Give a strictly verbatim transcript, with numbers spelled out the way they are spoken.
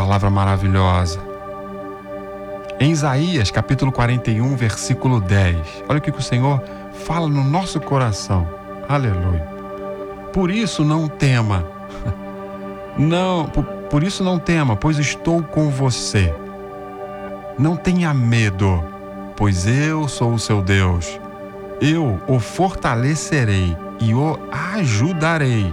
palavra maravilhosa. Em Isaías, capítulo quarenta e um, versículo dez. Olha o que o Senhor fala no nosso coração. Aleluia. Por isso não tema. Não, por, por isso não tema, pois estou com você. Não tenha medo, pois eu sou o seu Deus. Eu o fortalecerei e o ajudarei.